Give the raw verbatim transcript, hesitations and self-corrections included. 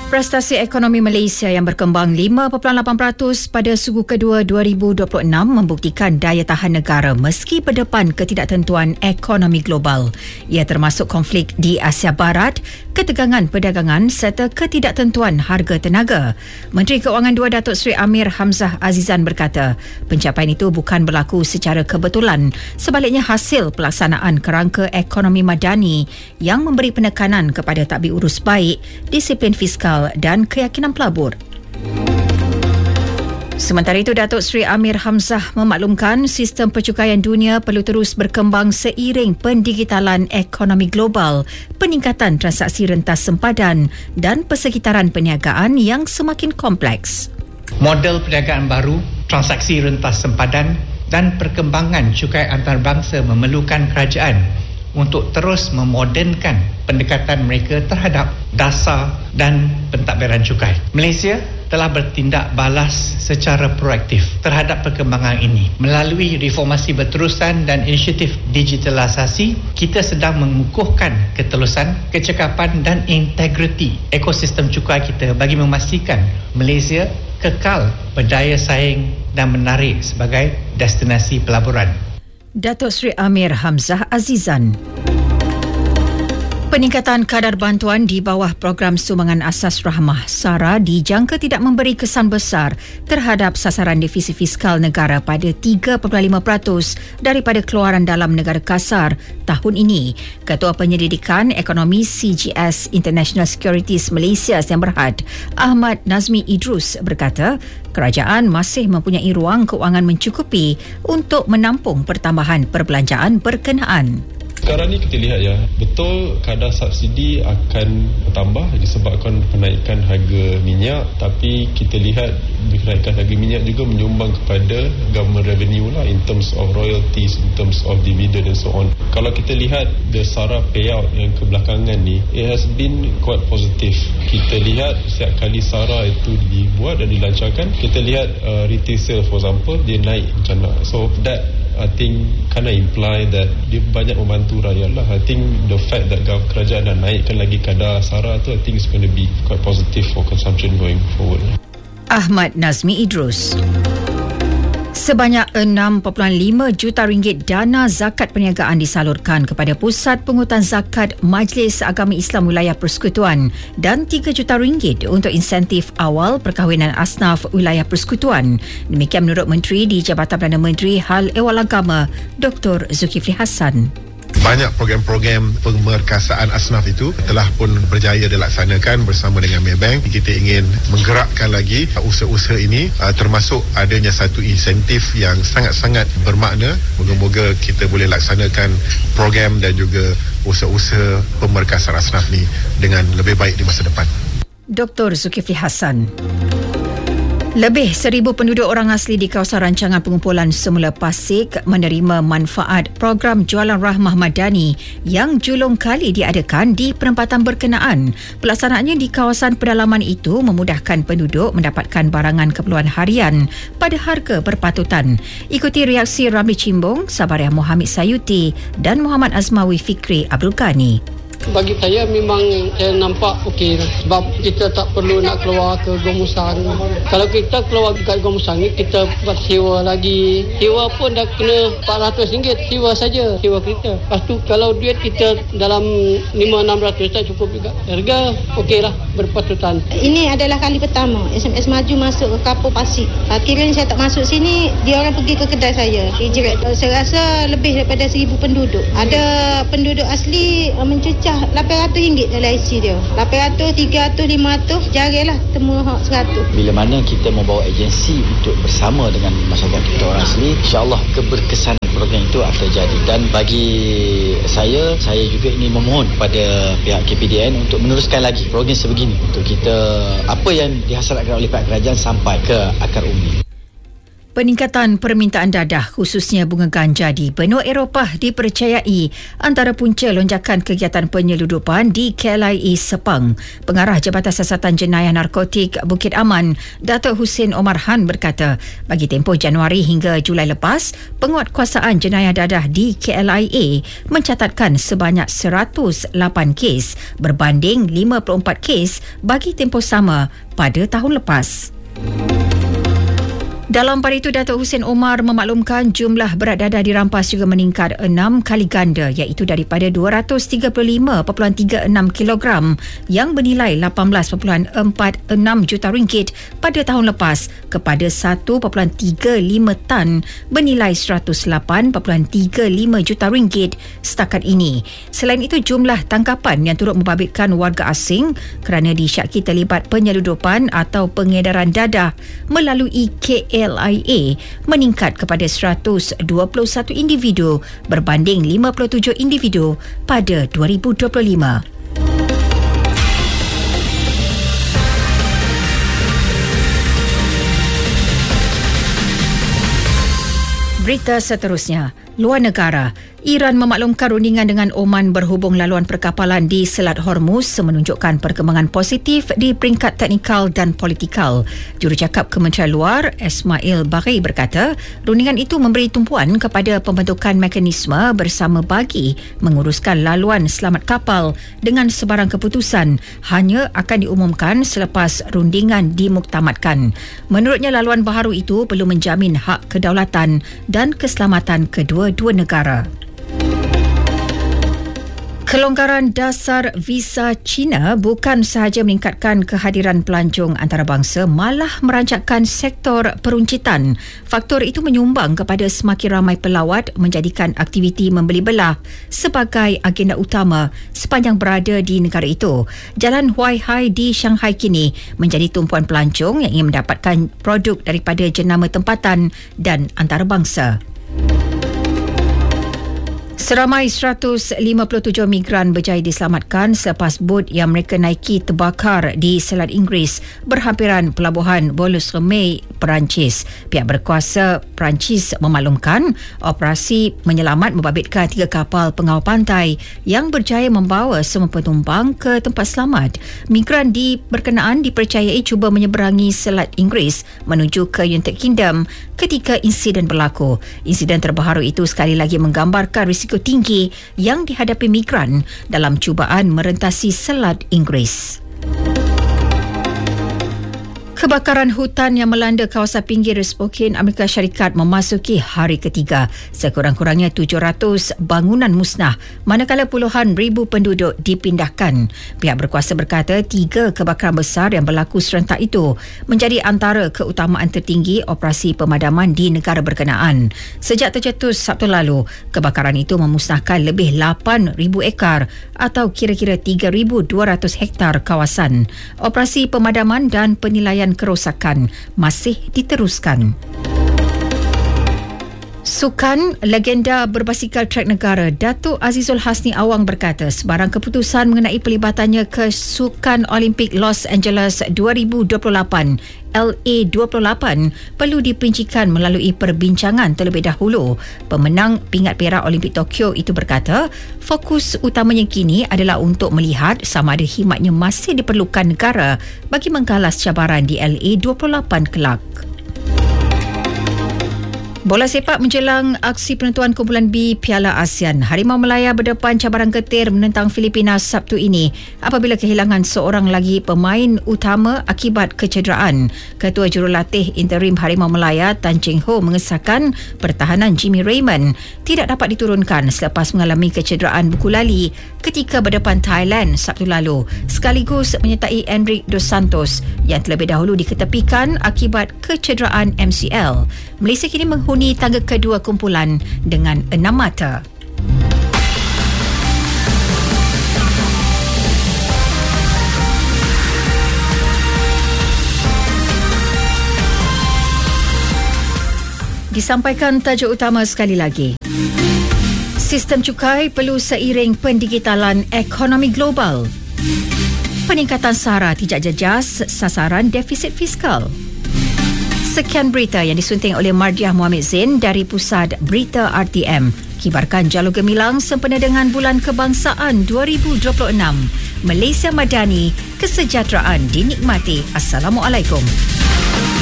Prestasi ekonomi Malaysia yang berkembang lima perpuluhan lapan peratus pada suku kedua dua ribu dua puluh enam membuktikan daya tahan negara meski berdepan ketidaktentuan ekonomi global. Ia termasuk konflik di Asia Barat, ketegangan perdagangan serta ketidaktentuan harga tenaga. Menteri Keuangan dua Datuk Seri Amir Hamzah Azizan berkata, pencapaian itu bukan berlaku secara kebetulan, sebaliknya hasil pelaksanaan kerangka ekonomi madani yang memberi penekanan kepada tadbir urus baik, disiplin fiskal dan keyakinan pelabur. Sementara itu, Datuk Seri Amir Hamzah memaklumkan sistem percukaian dunia perlu terus berkembang seiring pendigitalan ekonomi global, peningkatan transaksi rentas sempadan dan persekitaran perniagaan yang semakin kompleks. Model perniagaan baru, transaksi rentas sempadan dan perkembangan cukai antarabangsa memerlukan kerajaan untuk terus memodernkan pendekatan mereka terhadap dasar dan pentadbiran cukai. Malaysia telah bertindak balas secara proaktif terhadap perkembangan ini. Melalui reformasi berterusan dan inisiatif digitalisasi, kita sedang mengukuhkan ketelusan, kecekapan dan integriti ekosistem cukai kita bagi memastikan Malaysia kekal berdaya saing dan menarik sebagai destinasi pelaburan. Datuk Seri Amir Hamzah Azizan. Peningkatan kadar bantuan di bawah program sumbangan asas rahmah SARA dijangka tidak memberi kesan besar terhadap sasaran defisi fiskal negara pada tiga perpuluhan lima peratus daripada keluaran dalam negara kasar tahun ini. Ketua Penyelidikan Ekonomi C G S International Securities Malaysia Sdn Bhd, Ahmad Nazmi Idrus berkata, kerajaan masih mempunyai ruang keuangan mencukupi untuk menampung pertambahan perbelanjaan berkenaan. Sekarang ni kita lihat ya, betul kadar subsidi akan bertambah disebabkan penaikan harga minyak, tapi kita lihat kenaikan harga minyak juga menyumbang kepada government revenue lah in terms of royalties, in terms of dividend and so on. Kalau kita lihat the SARA payout yang kebelakangan ni, it has been quite positive. Kita lihat setiap kali SARA itu dibuat dan dilancarkan, kita lihat uh, retail sale for example, dia naik macam mana. So that I think kinda imply that dia banyak membantu rakyat lah. I think the fact that kerajaan dah naikkan lagi kadar SARA tu, I think it's going to be quite positive for consumption going forward. Ahmad Nazmi Idrus. Sebanyak enam perpuluhan lima juta ringgit dana zakat perniagaan disalurkan kepada Pusat Pungutan Zakat Majlis Agama Islam Wilayah Persekutuan dan tiga juta ringgit untuk insentif awal perkahwinan asnaf Wilayah Persekutuan. Demikian menurut Menteri di Jabatan Perdana Menteri Hal Ehwal Agama, Doktor Zulkifli Hassan. Banyak program-program pemerkasaan asnaf itu telah pun berjaya dilaksanakan bersama dengan Maybank. Kita ingin menggerakkan lagi usaha-usaha ini, termasuk adanya satu insentif yang sangat-sangat bermakna. Moga-moga kita boleh laksanakan program dan juga usaha-usaha pemerkasaan asnaf ini dengan lebih baik di masa depan. Doktor Zulkifli Hassan. Lebih seribu penduduk orang asli di kawasan rancangan pengumpulan semula Pasik menerima manfaat program Jualan Rahmah Madani yang julung kali diadakan di perempatan berkenaan. Pelaksanaannya di kawasan pedalaman itu memudahkan penduduk mendapatkan barangan keperluan harian pada harga berpatutan. Ikuti reaksi Ramli Cimbong, Sabariah Muhammad Sayuti dan Muhammad Azmawi Fikri Abdul Ghani. Bagi saya memang saya nampak okey sebab kita tak perlu nak keluar ke Gomusang. Kalau kita keluar dekat Gomusang ni kita buat sewa lagi. Sewa pun dah kena empat ratus ringgit sewa saja, sewa kereta. Lepas tu kalau duit kita dalam lima enam ratus tak cukup juga. Harga okeylah berpatutan. Ini adalah kali pertama S M S Maju masuk ke Kapur Pasik. Kiranya saya tak masuk sini, dia orang pergi ke kedai saya. Hijrat. Saya rasa lebih daripada seribu penduduk. Ada penduduk asli mencecah lapan ratus ringgit dalam I C dia. lapan ratus, tiga ratus, lima ratus, jarilah temu hak seratus. Bila mana kita membawa agensi untuk bersama dengan masyarakat kita orang asli, insya-Allah keberkesanan program itu akan terjadi. Dan bagi saya, saya juga ingin memohon kepada pihak K P D N untuk meneruskan lagi program sebegini untuk kita, apa yang dihasilkan oleh pihak kerajaan sampai ke akar umbi. Peningkatan permintaan dadah khususnya bunga ganja di benua Eropah dipercayai antara punca lonjakan kegiatan penyeludupan di K L I A Sepang. Pengarah Jabatan Siasatan Jenayah Narkotik Bukit Aman, Datuk Hussein Omar Han berkata, bagi tempoh Januari hingga Julai lepas, penguatkuasaan jenayah dadah di K L I A mencatatkan sebanyak seratus lapan kes berbanding lima puluh empat kes bagi tempoh sama pada tahun lepas. Dalam pada itu, Datuk Hussein Omar memaklumkan jumlah berat dadah dirampas juga meningkat enam kali ganda, iaitu daripada dua ratus tiga puluh lima perpuluhan tiga enam kilogram yang bernilai lapan belas perpuluhan empat enam juta ringgit pada tahun lepas kepada satu perpuluhan tiga lima tan bernilai seratus lapan perpuluhan tiga lima juta ringgit setakat ini. Selain itu, jumlah tangkapan yang turut membabitkan warga asing kerana disyaki terlibat penyeludupan atau pengedaran dadah melalui K L I A meningkat kepada seratus dua puluh satu individu berbanding lima puluh tujuh individu pada dua ribu dua puluh lima. Berita seterusnya, luar negara. Iran memaklumkan rundingan dengan Oman berhubung laluan perkapalan di Selat Hormuz menunjukkan perkembangan positif di peringkat teknikal dan politikal. Jurucakap Kementerian Luar Esmail Baghi berkata, rundingan itu memberi tumpuan kepada pembentukan mekanisme bersama bagi menguruskan laluan selamat kapal dengan sebarang keputusan hanya akan diumumkan selepas rundingan dimuktamadkan. Menurutnya, laluan baharu itu perlu menjamin hak kedaulatan dan keselamatan kedua-dua negara. Kelonggaran dasar visa China bukan sahaja meningkatkan kehadiran pelancong antarabangsa, malah merancakkan sektor peruncitan. Faktor itu menyumbang kepada semakin ramai pelawat menjadikan aktiviti membeli belah sebagai agenda utama sepanjang berada di negara itu. Jalan Huaihai di Shanghai kini menjadi tumpuan pelancong yang ingin mendapatkan produk daripada jenama tempatan dan antarabangsa. Seramai seratus lima puluh tujuh migran berjaya diselamatkan selepas bot yang mereka naiki terbakar di Selat Inggeris berhampiran pelabuhan Boulogne, Perancis. Pihak berkuasa Perancis memaklumkan operasi menyelamat membabitkan tiga kapal pengawal pantai yang berjaya membawa semua penumpang ke tempat selamat. Migran di berkenaan dipercayai cuba menyeberangi Selat Inggeris menuju ke United Kingdom ketika insiden berlaku. Insiden terbaru itu sekali lagi menggambarkan risiko tinggi yang dihadapi migran dalam cubaan merentasi Selat Inggeris. Kebakaran hutan yang melanda kawasan pinggir Spokane, Amerika Syarikat memasuki hari ketiga. Sekurang-kurangnya tujuh ratus bangunan musnah manakala puluhan ribu penduduk dipindahkan. Pihak berkuasa berkata tiga kebakaran besar yang berlaku serentak itu menjadi antara keutamaan tertinggi operasi pemadaman di negara berkenaan. Sejak tercetus Sabtu lalu, kebakaran itu memusnahkan lebih lapan ribu ekar atau kira-kira tiga ribu dua ratus hektar kawasan. Operasi pemadaman dan penilaian kerosakan masih diteruskan. Sukan, legenda berbasikal trek negara Datuk Azizul Hasni Awang berkata sebarang keputusan mengenai pelibatannya ke Sukan Olimpik Los Angeles dua ribu dua puluh lapan L A dua puluh lapan perlu diperincikan melalui perbincangan terlebih dahulu. Pemenang pingat perak Olimpik Tokyo itu berkata, fokus utamanya kini adalah untuk melihat sama ada khidmatnya masih diperlukan negara bagi menggalas cabaran di L A dua puluh lapan kelak. Bola sepak menjelang aksi penentuan kumpulan B Piala ASEAN. Harimau Melaya berdepan cabaran getir menentang Filipina Sabtu ini apabila kehilangan seorang lagi pemain utama akibat kecederaan. Ketua Jurulatih Interim Harimau Melaya Tan Cheng Ho mengesahkan pertahanan Jimmy Raymond tidak dapat diturunkan selepas mengalami kecederaan buku lali ketika berdepan Thailand Sabtu lalu, sekaligus menyertai Enrique Dos Santos yang terlebih dahulu diketepikan akibat kecederaan M C L. Malaysia kini menghuni tangga kedua kumpulan dengan enam mata. Disampaikan tajuk utama sekali lagi. Sistem cukai perlu seiring pendigitalan ekonomi global. Peningkatan sara tidak jejas sasaran defisit fiskal. Sekian berita yang disunting oleh Mardiah Muhammad Zain dari Pusat Berita R T M. Kibarkan jalur gemilang sempena dengan Bulan Kebangsaan dua ribu dua puluh enam. Malaysia Madani, kesejahteraan dinikmati. Assalamualaikum.